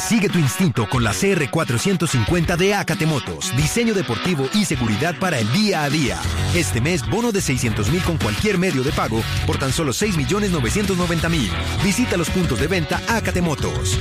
Sigue tu instinto con la CR450 de Ácate Motos. Diseño deportivo y seguridad para el día a día. Este mes, bono de 600,000 con cualquier medio de pago por tan solo 6,990,000. Visita los puntos de venta Ácate Motos.